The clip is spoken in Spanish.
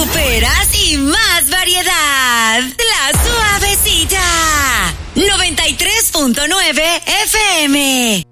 superas y más variedad. La Suavecita. 93.9 FM.